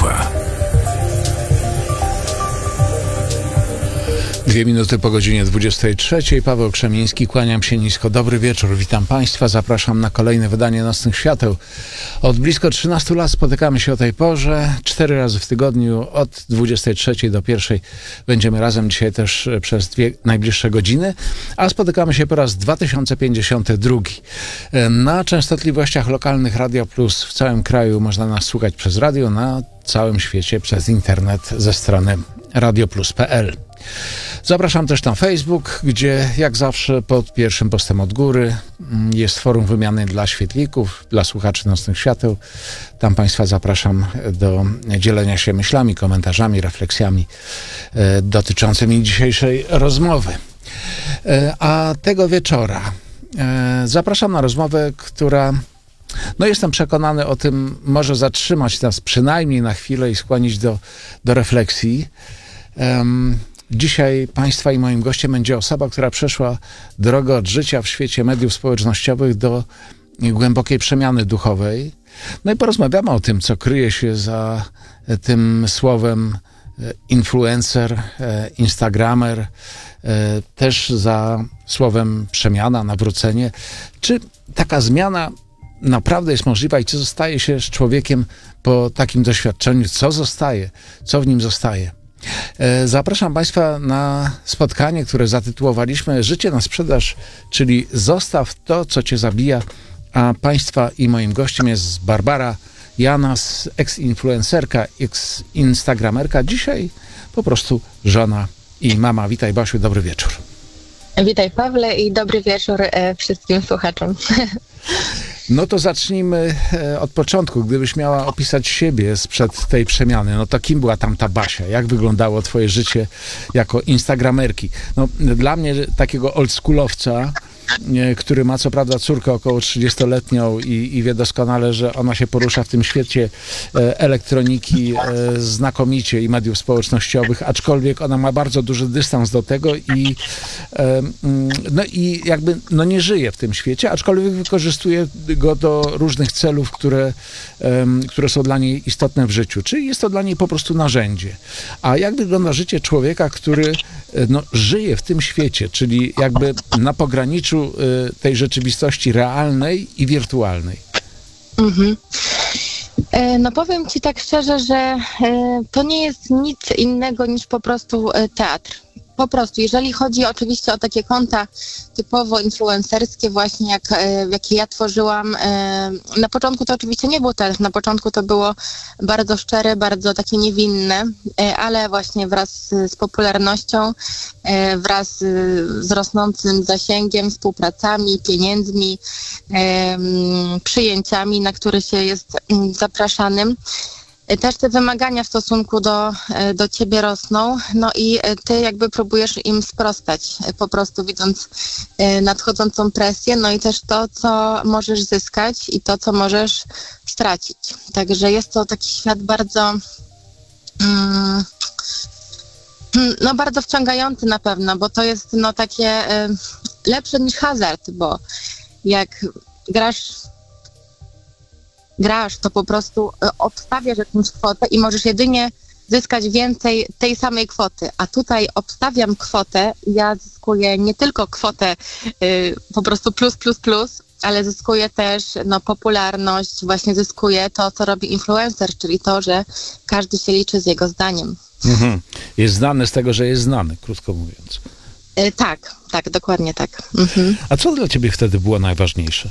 Państwa. 2 minuty po godzinie 23. Paweł Krzemiński, kłaniam się nisko. Dobry wieczór, witam Państwa. Zapraszam na kolejne wydanie Nocnych Świateł. Od blisko 13 lat spotykamy się o tej porze. 4 razy w tygodniu od 23 do 1 będziemy razem dzisiaj też przez 2 najbliższe godziny, a spotykamy się po raz 2052. Na częstotliwościach lokalnych Radio Plus w całym kraju można nas słuchać przez radio, na całym świecie przez internet ze strony radioplus.pl. Zapraszam też na Facebook, gdzie jak zawsze pod pierwszym postem od góry jest forum wymiany dla świetlików, dla słuchaczy Nocnych Świateł. Tam Państwa zapraszam do dzielenia się myślami, komentarzami, refleksjami dotyczącymi dzisiejszej rozmowy. A tego wieczora zapraszam na rozmowę, która, jestem przekonany o tym, może zatrzymać nas przynajmniej na chwilę i skłonić do refleksji. Dzisiaj Państwa i moim gościem będzie osoba, która przeszła drogę od życia w świecie mediów społecznościowych do głębokiej przemiany duchowej. No i porozmawiamy o tym, co kryje się za tym słowem influencer, instagramer, też za słowem przemiana, nawrócenie. Czy taka zmiana naprawdę jest możliwa i co zostaje się z człowiekiem po takim doświadczeniu? Co zostaje? Co w nim zostaje? Zapraszam Państwa na spotkanie, które zatytułowaliśmy Życie na sprzedaż, czyli zostaw to, co Cię zabija. A Państwa i moim gościem jest Barbara Janas, ex-influencerka, ex-instagramerka, dzisiaj po prostu żona i mama. Witaj, Basiu, dobry wieczór. Witaj, Pawle, i dobry wieczór wszystkim słuchaczom. No to zacznijmy od początku. Gdybyś miała opisać siebie sprzed tej przemiany, no to kim była tamta Basia? Jak wyglądało twoje życie jako instagramerki? No, dla mnie takiego oldschoolowca, który ma co prawda córkę około 30-letnią i wie doskonale, że ona się porusza w tym świecie elektroniki znakomicie i mediów społecznościowych, aczkolwiek ona ma bardzo duży dystans do tego i jakby nie żyje w tym świecie, aczkolwiek wykorzystuje go do różnych celów, które są dla niej istotne w życiu. Czyli jest to dla niej po prostu narzędzie. A jak wygląda życie człowieka, który żyje w tym świecie, czyli jakby na pograniczu tej rzeczywistości realnej i wirtualnej? No powiem Ci tak szczerze, że to nie jest nic innego niż po prostu teatr. Po prostu, jeżeli chodzi oczywiście o takie konta typowo influencerskie, właśnie jakie ja tworzyłam, na początku to oczywiście nie był teatr, na początku to było bardzo szczere, bardzo takie niewinne, ale właśnie wraz z popularnością, wraz z rosnącym zasięgiem, współpracami, pieniędzmi, przyjęciami, na które się jest zapraszanym, też te wymagania w stosunku do ciebie rosną, no i ty jakby próbujesz im sprostać, po prostu widząc nadchodzącą presję, no i też to, co możesz zyskać i to, co możesz stracić. Także jest to taki świat bardzo, bardzo wciągający na pewno, bo to jest takie lepsze niż hazard, bo jak grasz, to po prostu obstawiasz jakąś kwotę i możesz jedynie zyskać więcej tej samej kwoty. A tutaj obstawiam kwotę i ja zyskuję nie tylko kwotę po prostu plus, ale zyskuję też popularność, właśnie zyskuję to, co robi influencer, czyli to, że każdy się liczy z jego zdaniem. Jest znany z tego, że jest znany, krótko mówiąc. Tak, dokładnie tak. A co dla ciebie wtedy było najważniejsze?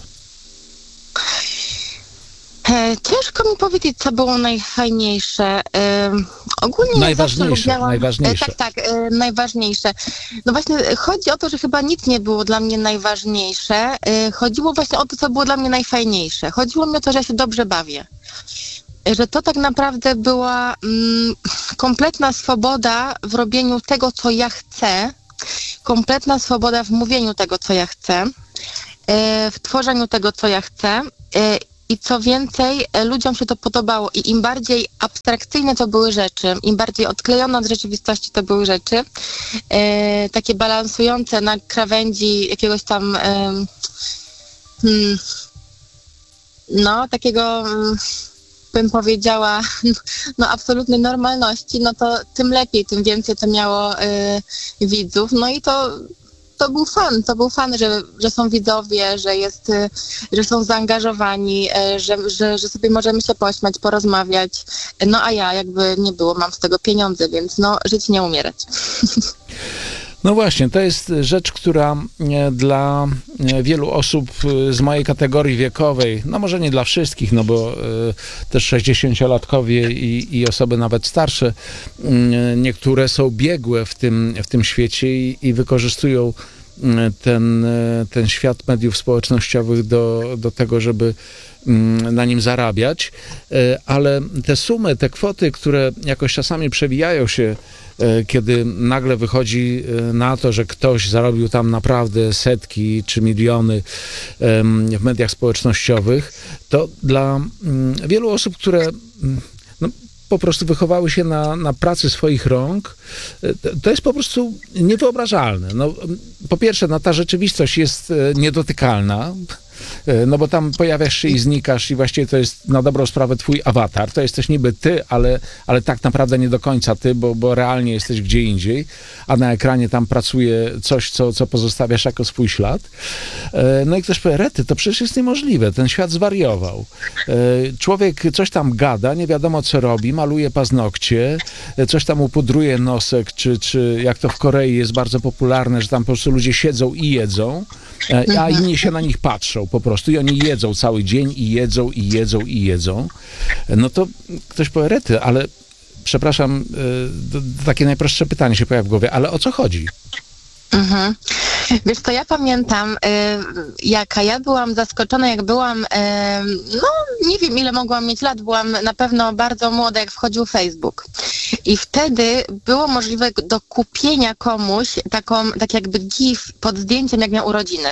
Ciężko mi powiedzieć, co było najfajniejsze. Ogólnie najważniejsze. Najważniejsze. No właśnie chodzi o to, że chyba nic nie było dla mnie najważniejsze. Chodziło właśnie o to, co było dla mnie najfajniejsze. Chodziło mi o to, że ja się dobrze bawię. Że to tak naprawdę była kompletna swoboda w robieniu tego, co ja chcę. Kompletna swoboda w mówieniu tego, co ja chcę. W tworzeniu tego, co ja chcę. I co więcej, ludziom się to podobało i im bardziej abstrakcyjne to były rzeczy, im bardziej odklejone od rzeczywistości to były rzeczy, takie balansujące na krawędzi jakiegoś tam, takiego bym powiedziała, no absolutnej normalności, no to tym lepiej, tym więcej to miało widzów. No i to był fan, że są widzowie, że są zaangażowani, że sobie możemy się pośmiać, porozmawiać. No a ja jakby nie było, mam z tego pieniądze, więc no żyć nie umierać. No właśnie, to jest rzecz, która dla wielu osób z mojej kategorii wiekowej, no może nie dla wszystkich, no bo też 60-latkowie i osoby nawet starsze, niektóre są biegłe w tym świecie i wykorzystują ten świat mediów społecznościowych do tego, żeby na nim zarabiać, ale te sumy, te kwoty, które jakoś czasami przewijają się, kiedy nagle wychodzi na to, że ktoś zarobił tam naprawdę setki czy miliony w mediach społecznościowych, to dla wielu osób, które no, po prostu wychowały się na pracy swoich rąk, to jest po prostu niewyobrażalne. No, po pierwsze, no, ta rzeczywistość jest niedotykalna, no bo tam pojawiasz się i znikasz i właściwie to jest na dobrą sprawę twój awatar. To jesteś niby ty, ale tak naprawdę nie do końca ty, bo realnie jesteś gdzie indziej, a na ekranie tam pracuje coś, co pozostawiasz jako swój ślad. No i ktoś powie, rety, to przecież jest niemożliwe, ten świat zwariował. Człowiek coś tam gada, nie wiadomo co robi, maluje paznokcie, coś tam upudruje nosek, czy jak to w Korei jest bardzo popularne, że tam po prostu ludzie siedzą i jedzą, a inni się na nich patrzą po prostu i oni jedzą cały dzień i jedzą, i jedzą, i jedzą. No to ktoś powie, rety, ale przepraszam, takie najprostsze pytanie się pojawia w głowie, ale o co chodzi? Mhm. Wiesz co, ja pamiętam, jaka ja byłam zaskoczona, jak byłam, no nie wiem ile mogłam mieć lat, byłam na pewno bardzo młoda, jak wchodził Facebook. I wtedy było możliwe do kupienia komuś tak jakby gif pod zdjęciem, jak miał urodziny.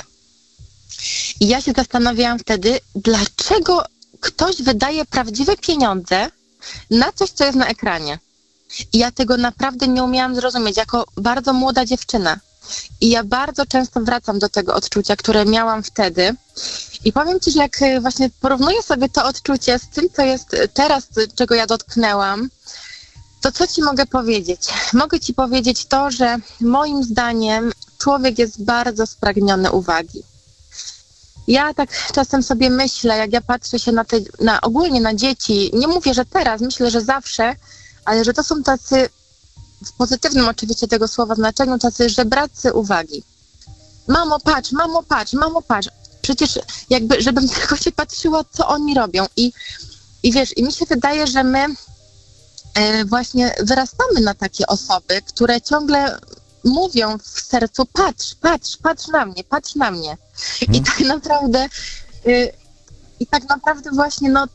I ja się zastanawiałam wtedy, dlaczego ktoś wydaje prawdziwe pieniądze na coś, co jest na ekranie. I ja tego naprawdę nie umiałam zrozumieć, jako bardzo młoda dziewczyna. I ja bardzo często wracam do tego odczucia, które miałam wtedy. I powiem ci, że jak właśnie porównuję sobie to odczucie z tym, co jest teraz, czego ja dotknęłam, to co ci mogę powiedzieć? Mogę ci powiedzieć to, że moim zdaniem człowiek jest bardzo spragniony uwagi. Ja tak czasem sobie myślę, jak ja patrzę się ogólnie na dzieci, nie mówię, że teraz, myślę, że zawsze, ale że to są tacy, w pozytywnym oczywiście tego słowa znaczeniu, tacy żebracy uwagi. Mamo, patrz, mamo, patrz, mamo, patrz. Przecież jakby, żebym tylko się patrzyła, co oni robią. I wiesz, i mi się wydaje, że my właśnie wyrastamy na takie osoby, które ciągle mówią w sercu, patrz, patrz, patrz na mnie, patrz na mnie. I tak naprawdę właśnie, no,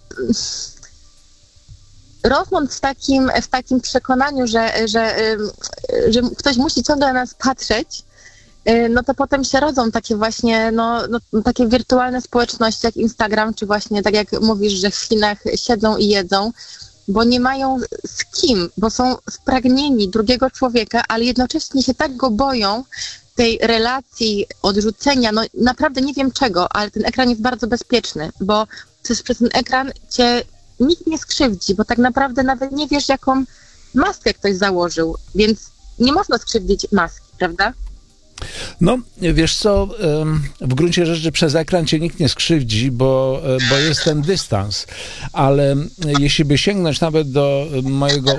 rosnąc w takim przekonaniu, że ktoś musi ciągle na nas patrzeć, no to potem się rodzą takie właśnie, no takie wirtualne społeczności jak Instagram, czy właśnie tak jak mówisz, że w Chinach siedzą i jedzą, bo nie mają z kim, bo są spragnieni drugiego człowieka, ale jednocześnie się tak go boją, tej relacji, odrzucenia, no naprawdę nie wiem czego, ale ten ekran jest bardzo bezpieczny, bo przez ten ekran cię nikt nie skrzywdzi, bo tak naprawdę nawet nie wiesz, jaką maskę ktoś założył, więc nie można skrzywdzić maski, prawda? No, wiesz co, w gruncie rzeczy przez ekran cię nikt nie skrzywdzi, bo jest ten dystans, ale jeśli by sięgnąć nawet do mojego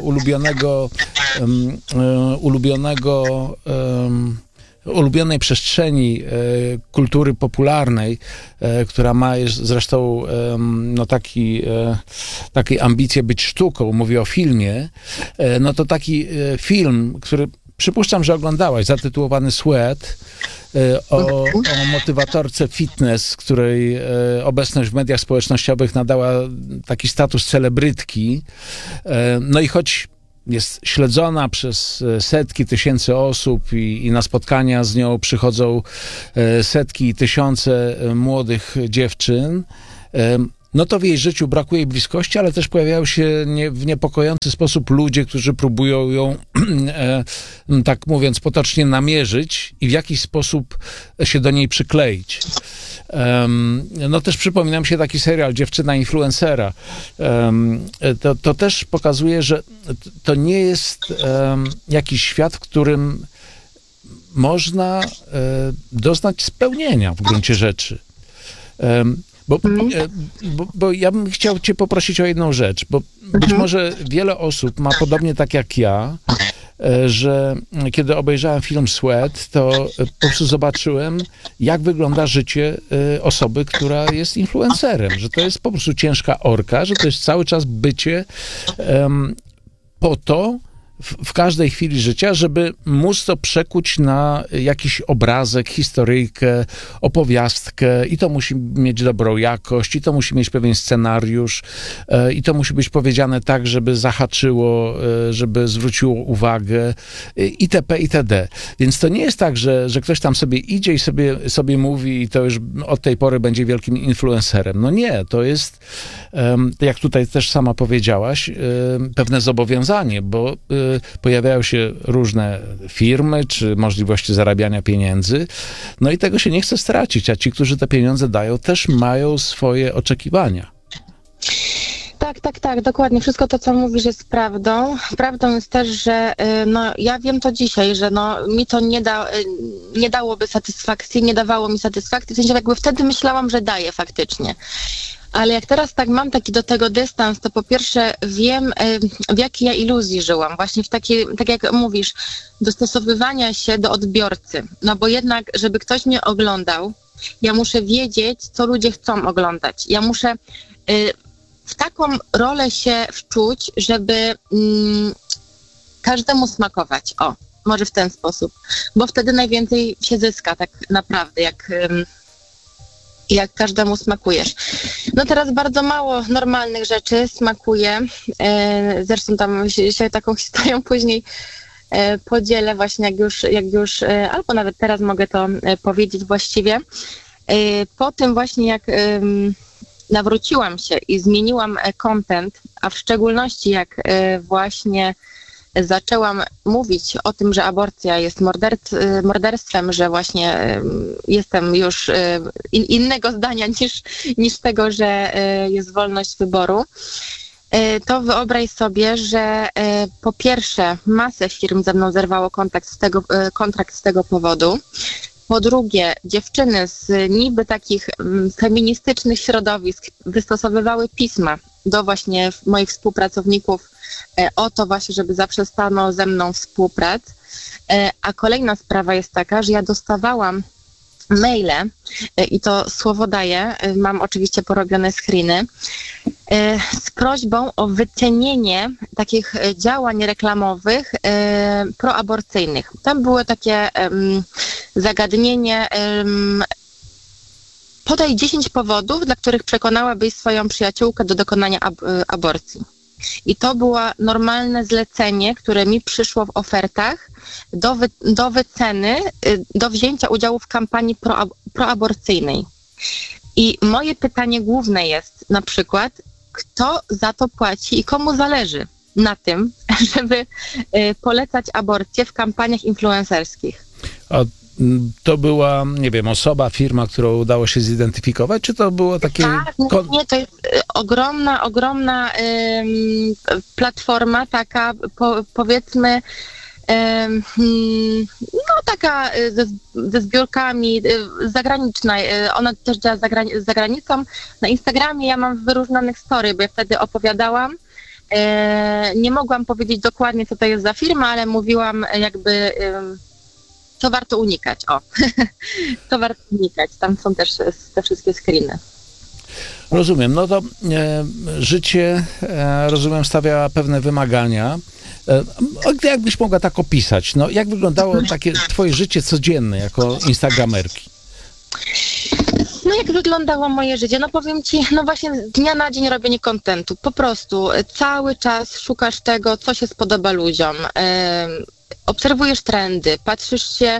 ulubionej przestrzeni kultury popularnej, która ma zresztą no takiej ambicję być sztuką, mówię o filmie, no to taki film, który przypuszczam, że oglądałaś, zatytułowany Sweat, o motywatorce fitness, której obecność w mediach społecznościowych nadała taki status celebrytki. No i choć jest śledzona przez setki tysięcy osób i na spotkania z nią przychodzą setki i tysiące młodych dziewczyn, no to w jej życiu brakuje jej bliskości, ale też pojawiają się w niepokojący sposób ludzie, którzy próbują ją, tak mówiąc potocznie, namierzyć i w jakiś sposób się do niej przykleić. No też przypomina mi się taki serial Dziewczyna influencera. To też pokazuje, że to nie jest jakiś świat, w którym można doznać spełnienia w gruncie rzeczy. Bo ja bym chciał cię poprosić o jedną rzecz, bo być może wiele osób ma podobnie tak jak ja, że kiedy obejrzałem film Sweat, to po prostu zobaczyłem, jak wygląda życie osoby, która jest influencerem, że to jest po prostu ciężka orka, że to jest cały czas bycie po to, w każdej chwili życia, żeby móc to przekuć na jakiś obrazek, historyjkę, opowiastkę i to musi mieć dobrą jakość, i to musi mieć pewien scenariusz, i to musi być powiedziane tak, żeby zahaczyło, żeby zwróciło uwagę, itp., itd. Więc to nie jest tak, że ktoś tam sobie idzie i sobie mówi i to już od tej pory będzie wielkim influencerem. No nie, to jest, jak tutaj też sama powiedziałaś, pewne zobowiązanie, bo pojawiają się różne firmy, czy możliwości zarabiania pieniędzy, no i tego się nie chce stracić, a ci, którzy te pieniądze dają, też mają swoje oczekiwania. Tak, dokładnie. Wszystko to, co mówisz, jest prawdą. Prawdą jest też, że ja wiem to dzisiaj, że mi to nie dałoby satysfakcji, nie dawało mi satysfakcji, w sensie jakby wtedy myślałam, że daje faktycznie. Ale jak teraz tak mam taki do tego dystans, to po pierwsze wiem, w jakiej ja iluzji żyłam. Właśnie w takiej, tak jak mówisz, dostosowywania się do odbiorcy. No bo jednak, żeby ktoś mnie oglądał, ja muszę wiedzieć, co ludzie chcą oglądać. Ja muszę w taką rolę się wczuć, żeby każdemu smakować. O, może w ten sposób. Bo wtedy najwięcej się zyska tak naprawdę, jak każdemu smakujesz. No teraz bardzo mało normalnych rzeczy smakuje. Zresztą tam się taką historią później podzielę właśnie, jak już albo nawet teraz mogę to powiedzieć właściwie. Po tym właśnie jak nawróciłam się i zmieniłam content, a w szczególności jak właśnie zaczęłam mówić o tym, że aborcja jest morderstwem, że właśnie jestem już innego zdania niż tego, że jest wolność wyboru, to wyobraź sobie, że po pierwsze masę firm ze mną zerwało kontrakt z tego powodu. Po drugie, dziewczyny z niby takich feministycznych środowisk wystosowywały pisma do właśnie moich współpracowników o to właśnie, żeby zaprzestano ze mną współprac. A kolejna sprawa jest taka, że ja dostawałam maile i to słowo daję, mam oczywiście porobione screeny, z prośbą o wycenienie takich działań reklamowych proaborcyjnych. Tam było takie zagadnienie, podaj 10 powodów, dla których przekonałabyś swoją przyjaciółkę do dokonania aborcji. I to było normalne zlecenie, które mi przyszło w ofertach do wyceny, do wzięcia udziału w kampanii proaborcyjnej. I moje pytanie główne jest na przykład, kto za to płaci i komu zależy na tym, żeby polecać aborcję w kampaniach influencerskich? A to była, nie wiem, osoba, firma, którą udało się zidentyfikować, czy to było takie... Tak, nie, to jest ogromna platforma, taka powiedzmy, no taka ze zbiórkami, zagraniczna, ona też działa za granicą. Na Instagramie ja mam wyróżnionych story, bo ja wtedy opowiadałam. Nie mogłam powiedzieć dokładnie, co to jest za firma, ale mówiłam jakby... To warto unikać, to warto unikać. Tam są też te wszystkie screeny. Rozumiem. No to życie, rozumiem, stawia pewne wymagania. Jakbyś mogła tak opisać? No, jak wyglądało takie twoje życie codzienne jako instagramerki? No jak wyglądało moje życie? No powiem ci, no właśnie z dnia na dzień robienie kontentu. Po prostu cały czas szukasz tego, co się spodoba ludziom. Obserwujesz trendy, patrzysz się,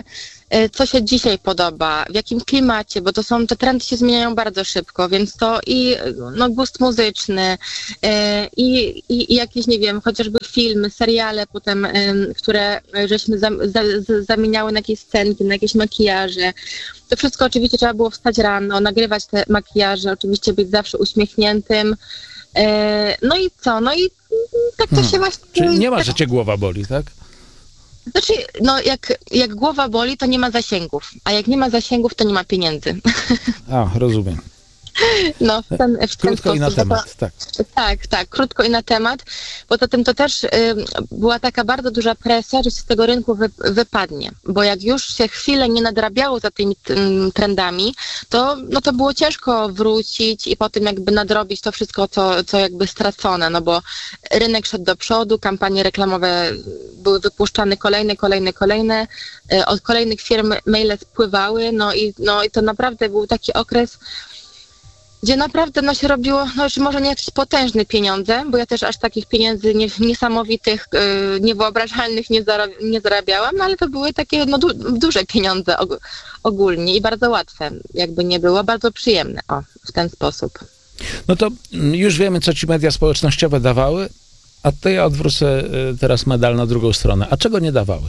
co się dzisiaj podoba, w jakim klimacie, bo te trendy się zmieniają bardzo szybko, więc to i gust muzyczny, i jakieś, nie wiem, chociażby filmy, seriale potem, które żeśmy zamieniały na jakieś scenki, na jakieś makijaże. To wszystko oczywiście trzeba było wstać rano, nagrywać te makijaże, oczywiście być zawsze uśmiechniętym. No i co? No i tak to się właśnie... Czyli nie ma, że cię głowa boli, tak? Znaczy, jak głowa boli, to nie ma zasięgów, a jak nie ma zasięgów, to nie ma pieniędzy. A, rozumiem. No, w ten Krótko sposób, i na temat, tak. Tak, krótko i na temat. Poza tym to też była taka bardzo duża presja, że się z tego rynku wypadnie, bo jak już się chwilę nie nadrabiało za tymi trendami, to było ciężko wrócić i potem jakby nadrobić to wszystko, co jakby stracone, no bo rynek szedł do przodu, kampanie reklamowe były wypuszczane kolejne, od kolejnych firm maile spływały, no i to naprawdę był taki okres, gdzie naprawdę się robiło, już może nie jakieś potężne pieniądze, bo ja też aż takich pieniędzy niesamowitych, niewyobrażalnych nie zarabiałam, no ale to były takie duże pieniądze ogólnie i bardzo łatwe, jakby nie było, bardzo przyjemne, w ten sposób. No to już wiemy, co ci media społecznościowe dawały, a to ja odwrócę teraz medal na drugą stronę. A czego nie dawały?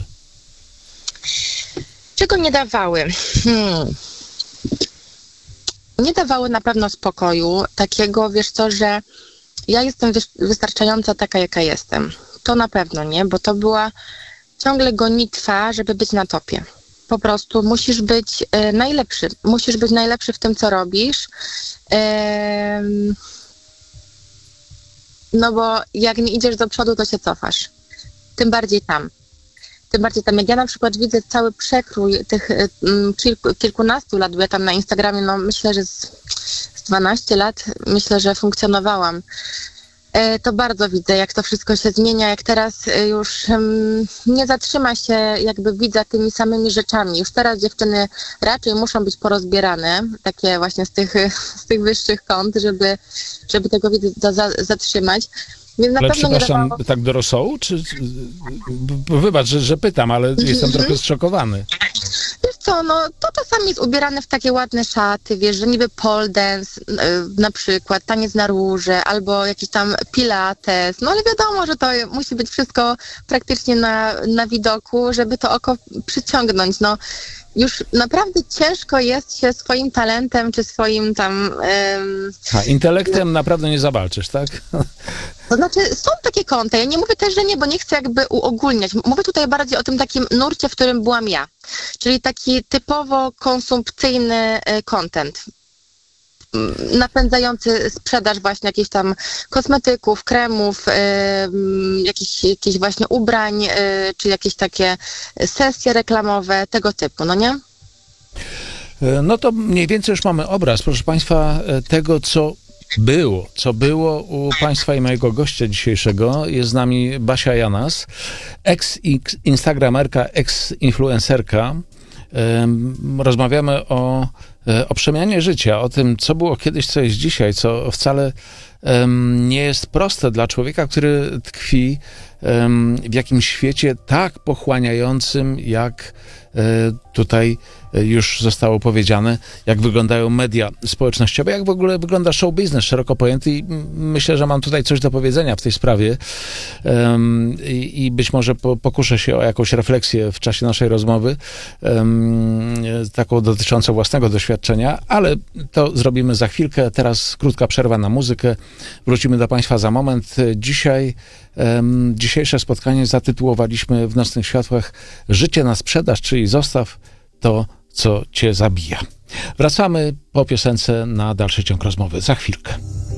Czego nie dawały? Nie dawały na pewno spokoju, takiego, wiesz co, że ja jestem wystarczająca taka, jaka jestem. To na pewno nie, bo to była ciągle gonitwa, żeby być na topie. Po prostu musisz być najlepszy. Musisz być najlepszy w tym, co robisz. No bo jak nie idziesz do przodu, to się cofasz. Tym bardziej tam. Jak ja na przykład widzę cały przekrój tych kilkunastu lat, bo ja tam na Instagramie, myślę, że z 12 lat, myślę, że funkcjonowałam. To bardzo widzę, jak to wszystko się zmienia, jak teraz już nie zatrzyma się jakby widza tymi samymi rzeczami. Już teraz dziewczyny raczej muszą być porozbierane, takie właśnie z tych wyższych kąt, żeby tego widza zatrzymać. Więc na ale pewno przepraszam, tak do rosołu? Wybacz, że pytam, ale jestem trochę zszokowany. Wiesz co, to czasami jest ubierane w takie ładne szaty, wiesz, że niby pole dance na przykład, taniec na róże, albo jakiś tam pilates, ale wiadomo, że to musi być wszystko praktycznie na widoku, żeby to oko przyciągnąć, Już naprawdę ciężko jest się swoim talentem, czy swoim tam... Intelektem naprawdę nie zawalczysz, tak? To znaczy, są takie konta, ja nie mówię też, że nie, bo nie chcę jakby uogólniać. Mówię tutaj bardziej o tym takim nurcie, w którym byłam ja. Czyli taki typowo konsumpcyjny content. Napędzający sprzedaż właśnie jakichś tam kosmetyków, kremów, jakichś właśnie ubrań, czy jakieś takie sesje reklamowe, tego typu, nie? No to mniej więcej już mamy obraz, proszę Państwa, tego, co było u Państwa i mojego gościa dzisiejszego. Jest z nami Basia Janas, ex-instagramerka, ex-influencerka. Rozmawiamy o przemianie życia, o tym, co było kiedyś, co jest dzisiaj, co wcale nie jest proste dla człowieka, który tkwi w jakimś świecie tak pochłaniającym, jak tutaj już zostało powiedziane, jak wyglądają media społecznościowe, jak w ogóle wygląda show business szeroko pojęty i myślę, że mam tutaj coś do powiedzenia w tej sprawie i być może pokuszę się o jakąś refleksję w czasie naszej rozmowy, taką dotyczącą własnego doświadczenia, ale to zrobimy za chwilkę. Teraz krótka przerwa na muzykę. Wrócimy do Państwa za moment. Dzisiejsze spotkanie zatytułowaliśmy w Nocnych Światłach Życie na sprzedaż, czyli zostaw to, co cię zabija. Wracamy po piosence na dalszy ciąg rozmowy. Za chwilkę.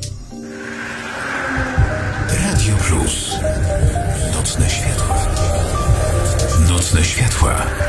Radio Plus. Nocne światła. Nocne światła.